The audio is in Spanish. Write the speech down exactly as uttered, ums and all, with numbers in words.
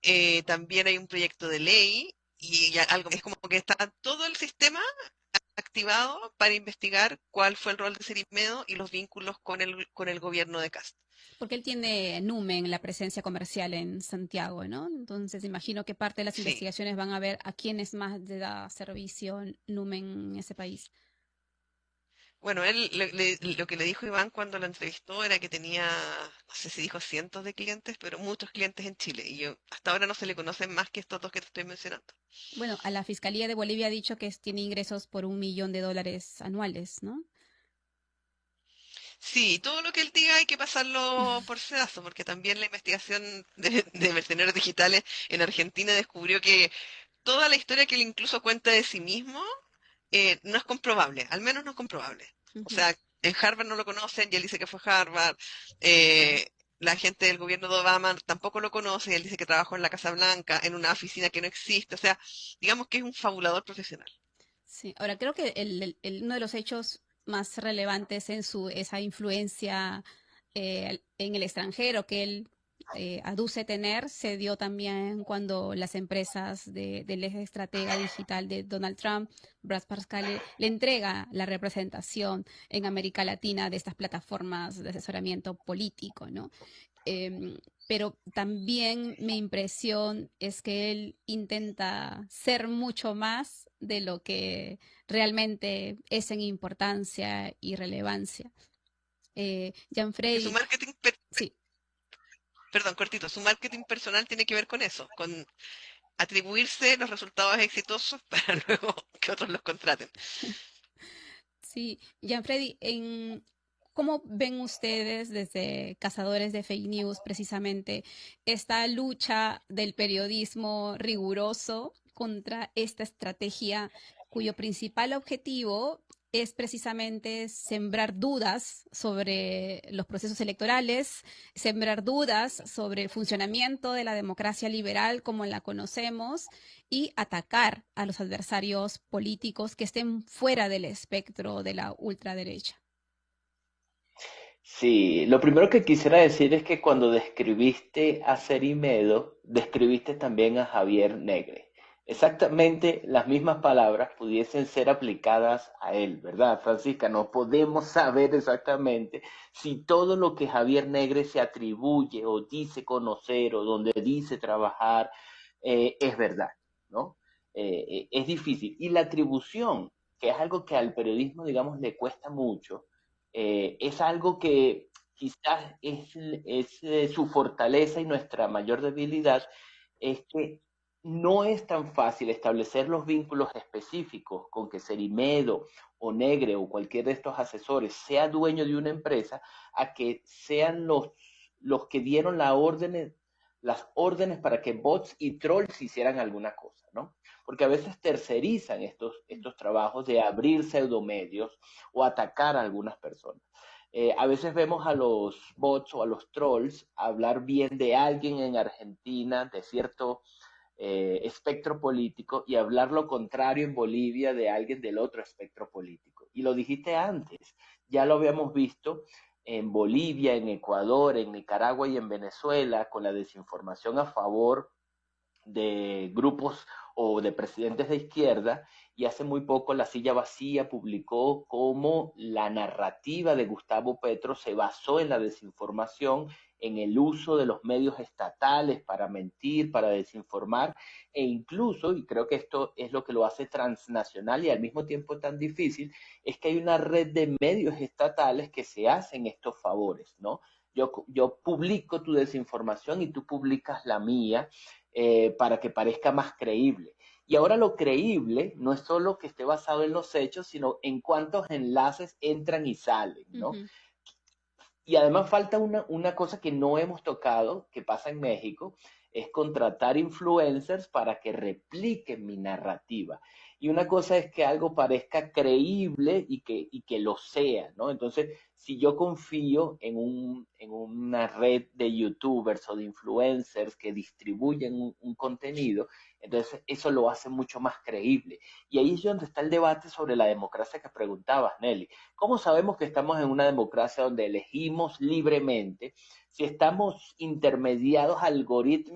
eh, también hay un proyecto de ley y ya algo, es como que está todo el sistema activado para investigar cuál fue el rol de Cerimedo y los vínculos con el, con el gobierno de Cast. Porque él tiene Numen, la presencia comercial en Santiago, ¿no? Entonces imagino que parte de las Sí. investigaciones van a ver a quiénes más le da servicio Numen en ese país. Bueno, él le- le- lo que le dijo Iván cuando lo entrevistó era que tenía, no sé si dijo cientos de clientes, pero muchos clientes en Chile. Y yo, hasta ahora no se le conocen más que estos dos que te estoy mencionando. Bueno, a la Fiscalía de Bolivia ha dicho que es- tiene ingresos por un millón de dólares anuales, ¿no? Sí, todo lo que él diga hay que pasarlo por sedazo, porque también la investigación de, de mercenarios digitales en Argentina descubrió que toda la historia que él incluso cuenta de sí mismo eh, no es comprobable, al menos no es comprobable. O Ujú. sea, en Harvard no lo conocen y él dice que fue a Harvard. eh, la gente del gobierno de Obama tampoco lo conoce y él dice que trabajó en la Casa Blanca, en una oficina que no existe. O sea, digamos que es un fabulador profesional. Sí, ahora creo que el- el- el- uno de los hechos más relevantes en su esa influencia eh, en el extranjero que él eh, aduce tener se dio también cuando las empresas de- del eje estratega digital de Donald Trump, Brad Parscale, le, le entrega la representación en América Latina de estas plataformas de asesoramiento político, ¿no? Em, pero también mi impresión es que él intenta ser mucho más de lo que realmente es en importancia y relevancia. Eh, Que su Gianfredi, marketing, per- sí, perdón, cortito, su marketing personal tiene que ver con eso, con atribuirse los resultados exitosos para luego que otros los contraten. sí, Gianfredi, en, ¿cómo ven ustedes desde Cazadores de Fake News precisamente esta lucha del periodismo riguroso contra esta estrategia cuyo principal objetivo es precisamente sembrar dudas sobre los procesos electorales, sembrar dudas sobre el funcionamiento de la democracia liberal como la conocemos y atacar a los adversarios políticos que estén fuera del espectro de la ultraderecha? Sí, lo primero que quisiera decir es que cuando describiste a Cerimedo, describiste también a Javier Negre. Exactamente las mismas palabras pudiesen ser aplicadas a él, ¿verdad, Francisca? No podemos saber exactamente si todo lo que Javier Negre se atribuye o dice conocer o donde dice trabajar eh, es verdad, ¿no? Eh, eh, es difícil. Y la atribución, que es algo que al periodismo, digamos, le cuesta mucho, eh, es algo que quizás es, es eh, su fortaleza y nuestra mayor debilidad, es que no es tan fácil establecer los vínculos específicos con que Cerimedo o Negre o cualquier de estos asesores sea dueño de una empresa a que sean los, los que dieron la orden, las órdenes para que bots y trolls hicieran alguna cosa, ¿no? Porque a veces tercerizan estos, estos trabajos de abrir pseudomedios o atacar a algunas personas. Eh, a veces vemos a los bots o a los trolls hablar bien de alguien en Argentina, de cierto eh, espectro político, y hablar lo contrario en Bolivia de alguien del otro espectro político. Y lo dijiste antes, ya lo habíamos visto en Bolivia, en Ecuador, en Nicaragua y en Venezuela, con la desinformación a favor de grupos o de presidentes de izquierda, y hace muy poco La Silla Vacía publicó cómo la narrativa de Gustavo Petro se basó en la desinformación, en el uso de los medios estatales para mentir, para desinformar, e incluso, y creo que esto es lo que lo hace transnacional y al mismo tiempo tan difícil, es que hay una red de medios estatales que se hacen estos favores, ¿no? Yo, yo publico tu desinformación y tú publicas la mía, eh, para que parezca más creíble. Y ahora lo creíble no es solo que esté basado en los hechos, sino en cuántos enlaces entran y salen, ¿no? Ujú. Y además falta una, una cosa que no hemos tocado, que pasa en México, es contratar influencers para que repliquen mi narrativa. Y una cosa es que algo parezca creíble y que, y que lo sea, ¿no? Entonces, si yo confío en, un, en una red de youtubers o de influencers que distribuyen un, un contenido, entonces eso lo hace mucho más creíble. Y ahí es donde está el debate sobre la democracia que preguntabas, Nelly. ¿Cómo sabemos que estamos en una democracia donde elegimos libremente si estamos intermediados algorítmicamente